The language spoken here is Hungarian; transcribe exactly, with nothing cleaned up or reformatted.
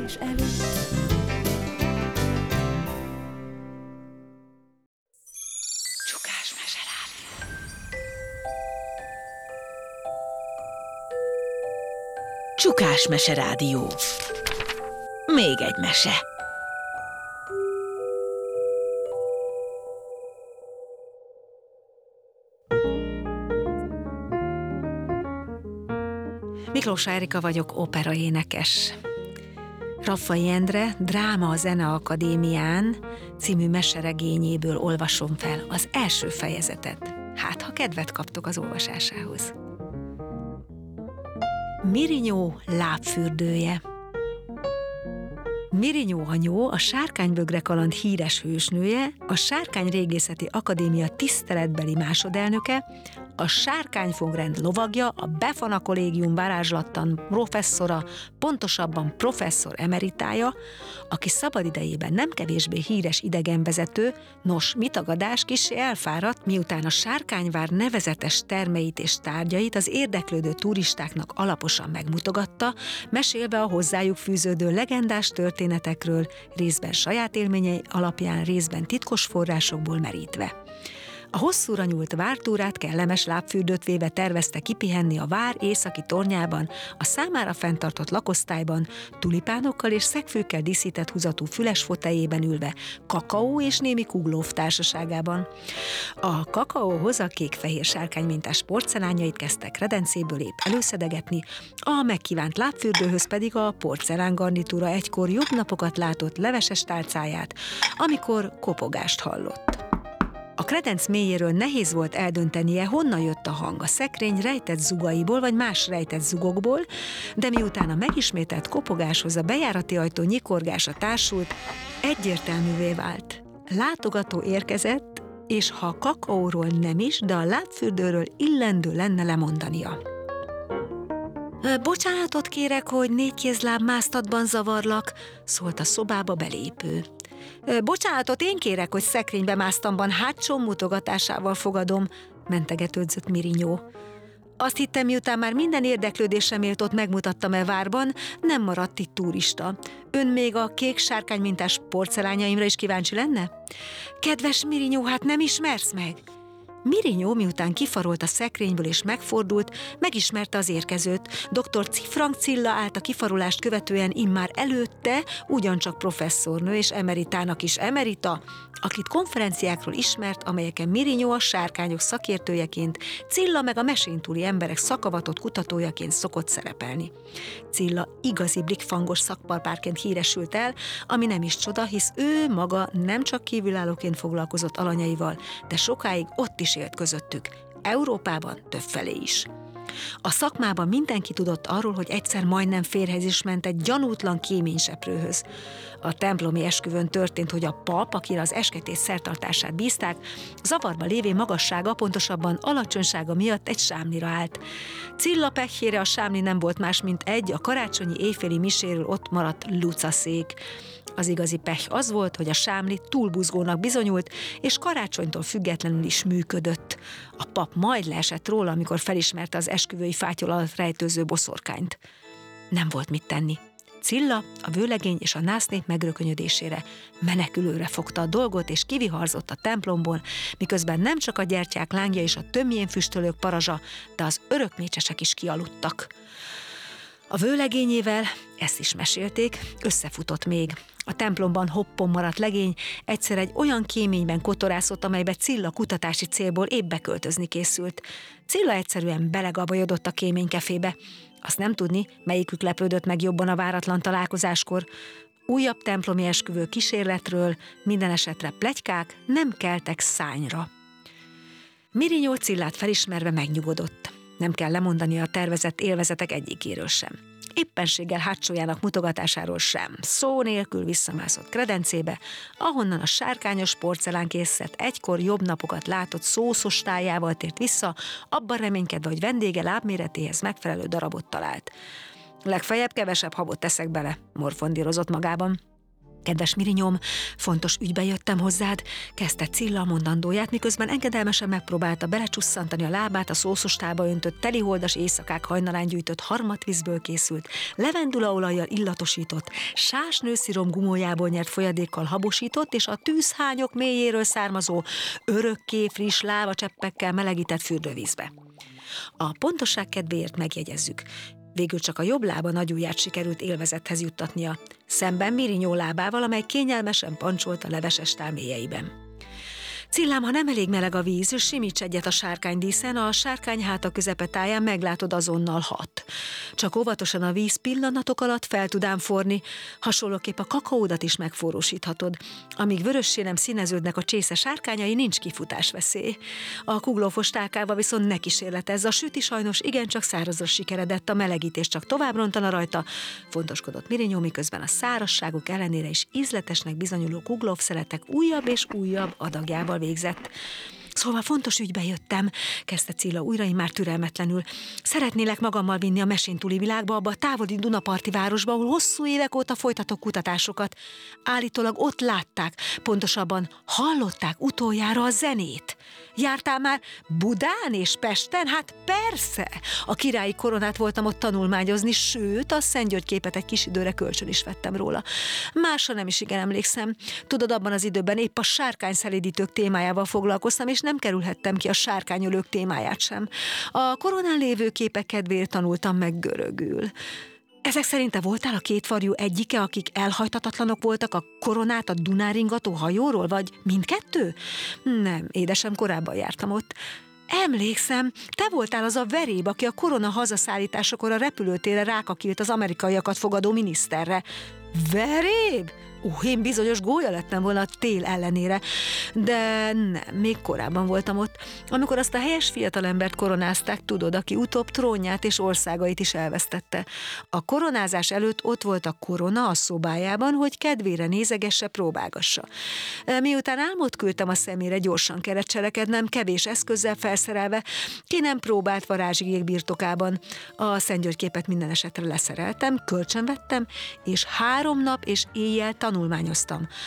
kelés előtt. Csukás meserádió. Csukás meserádió. Még egy mese. Miklós Erika vagyok, operaénekes. Raffai Endre Dráma a Zeneakadémián című meseregényéből olvasom fel az első fejezetet. Hát, ha kedvet kaptok az olvasásához. Mirinyó lábfürdője. Mirinyó anyó, a Sárkánybögre kaland híres hősnője, a Sárkányrégészeti Akadémia tiszteletbeli másodelnöke, a Sárkányfogrend lovagja, a Befana Kollégium varázslattan professzora, pontosabban professzor emeritája, aki szabadidejében nem kevésbé híres idegenvezető, nos, mitagadás kissé elfáradt, miután a Sárkányvár nevezetes termeit és tárgyait az érdeklődő turistáknak alaposan megmutogatta, mesélve a hozzájuk fűződő legendás történetekről, részben saját élményei alapján, részben titkos forrásokból merítve. A hosszúra nyúlt vártúrát kellemes lábfürdőt véve tervezte kipihenni a vár északi tornyában, a számára fenntartott lakosztályban, tulipánokkal és szegfűkkel díszített húzatú füles foteljében ülve, kakaó és némi kuglóf társaságában. A kakaóhoz a kék-fehér sárkánymintás porcelánjait kezdte kredencéből épp előszedegetni, a megkívánt lábfürdőhöz pedig a porcelán garnitúra egykor jobb napokat látott leveses tálcáját, amikor kopogást hallott. A kredenc mélyéről nehéz volt eldöntenie, honnan jött a hang, a szekrény rejtett zugaiból vagy más rejtett zugokból, de miután a megismételt kopogáshoz a bejárati ajtó nyikorgása társult, egyértelművé vált. Látogató érkezett, és ha a kakaóról nem is, de a lábfürdőről illendő lenne lemondania. Bocsánatot kérek, hogy négy kézláb másztatban zavarlak, szólt a szobába belépő. Bocsánatot én kérek, hogy szekrénybe másztamban hátsó mutogatásával fogadom, mentegetődzött Mirinyó. Azt hittem, miután már minden érdeklődésemért ott megmutattam-e várban, nem maradt itt turista. Ön még a kék sárkánymintás porcelányaimra is kíváncsi lenne? Kedves Mirinyó, hát nem ismersz meg? Mirinyó, miután kifarolt a szekrényből és megfordult, megismerte az érkezőt. doktor Cifrang Cilla állt a kifarolást követően immár előtte, ugyancsak professzornő és emeritának is emerita, akit konferenciákról ismert, amelyeken Mirinyó a sárkányok szakértőjeként, Cilla meg a mesén túli emberek szakavatott kutatójaként szokott szerepelni. Cilla igazi blikfangos szakbarbárként híresült el, ami nem is csoda, hisz ő maga nem csak kívülállóként foglalkozott alanyaival, de sokáig ott is élt közöttük, Európában többfelé is. A szakmában mindenki tudott arról, hogy egyszer majdnem férjhez is ment egy gyanútlan kéményseprőhöz. A templomi esküvőn történt, hogy a pap, akire az esketés szertartását bízták, zavarba lévő magassága, pontosabban alacsonysága miatt egy sámlira állt. Cilla pehjére a sámli nem volt más, mint egy a karácsonyi éjféli miséről ott maradt lucaszék. Az igazi pehly az volt, hogy a sámli túl buzgónak bizonyult, és karácsonytól függetlenül is működött. A pap majd leesett róla, amikor felismerte az esküvői fátyol alatt rejtőző boszorkányt. Nem volt mit tenni. Cilla a vőlegény és a násznép megrökönyödésére menekülőre fogta a dolgot, és kiviharzott a templomból, miközben nem csak a gyertyák lángja és a tömjén füstölők parazsa, de az örökmécsesek is kialudtak. A vőlegényével, ezt is mesélték, összefutott még. A templomban hoppon maradt legény egyszer egy olyan kéményben kotorászott, amelybe Cilla kutatási célból épp beköltözni készült. Cilla egyszerűen belegabajodott a kéménykefébe. Azt nem tudni, melyikük lepődött meg jobban a váratlan találkozáskor. Újabb templomi esküvő kísérletről, minden esetre pletykák nem keltek szányra. Mirinyó Cillát felismerve megnyugodott. Nem kell lemondani a tervezett élvezetek egyikéről sem. Éppenséggel hátsójának mutogatásáról sem. Szó nélkül visszamászott kredencébe, ahonnan a sárkányos porcelánkészlet egykor jobb napokat látott szószos tájával tért vissza, abban reménykedve, hogy vendége lábméretéhez megfelelő darabot talált. Legfeljebb kevesebb habot teszek bele, morfondírozott magában. Kedves Mirinyom, fontos ügybe jöttem hozzád, kezdte Cilla a mondandóját, miközben engedelmesen megpróbálta belecsusszantani a lábát a szószostába öntött teliholdas éjszakák hajnalán gyűjtött harmatvízből készült, levendulaolajjal illatosított, sásnőszirom gumójából nyert folyadékkal habosított és a tűzhányok mélyéről származó, örökké friss lávacseppekkel melegített fürdővízbe. A pontosság kedvéért megjegyezzük. Végül csak a jobb lába nagyujját sikerült élvezethez juttatnia, szemben Mirinyó lábával, amely kényelmesen pancsolt a leveses tál mélyeiben. Cillám, ha nem elég meleg a víz, simíts egyet a sárkánydíszen, a sárkány háta közepetáján meglátod azonnal hat. Csak óvatosan a víz pillanatok alatt fel tud ám forni, hasonlóképp a kakaódat is megforrósíthatod. Amíg vörössé nem színeződnek a csésze sárkányai, nincs kifutásveszély. A kuglófos tálkával viszont ne kísérletezz, a süti sajnos igencsak szárazra sikeredett, a melegítés csak tovább rontana rajta, fontoskodott Mirinyó, miközben a szárazságuk ellenére is ízletesnek bizonyuló kuglófszeletek újabb és újabb adagjával végzett. Szóval fontos ügybe jöttem, kezdte Cilla újra, már türelmetlenül. Szeretnélek magammal vinni a mesén túli világba, abba a távoli Dunaparti városba, ahol hosszú évek óta folytatok kutatásokat. Állítólag ott látták, pontosabban hallották utoljára a zenét. Jártál már Budán és Pesten? Hát persze! A királyi koronát voltam ott tanulmányozni, sőt, a Szent György képet egy kis időre kölcsön is vettem róla. Másra nem is igen emlékszem. Tudod, abban az időben épp a sárkányszelídítők témájával foglalkoztam, és nem kerülhettem ki a sárkányölők témáját sem. A koronán lévő képek kedvéért tanultam meg görögül. Ezek szerint te voltál a két farjú egyike, akik elhajtatatlanok voltak a koronát a Dunán ringató hajóról, vagy mindkettő? Nem, édesem, korábban jártam ott. Emlékszem, te voltál az a veréb, aki a korona hazaszállításakor a repülőtérre rákakilt az amerikaiakat fogadó miniszterre. Veréb? Ó, én bizonyos gólya lettem volna a tél ellenére, de nem, még korábban voltam ott, amikor azt a helyes fiatalembert koronázták, tudod, aki utóbb trónját és országait is elvesztette. A koronázás előtt ott volt a korona a szobájában, hogy kedvére nézegesse, próbálgassa. Miután álmot küldtem a szemére, gyorsan kellett cselekednem, kevés eszközzel felszerelve, ki nem próbált varázsigék birtokában. A Szent György képet minden esetre leszereltem, kölcsönvettem, és három nap és éjjel tanulmányoztam.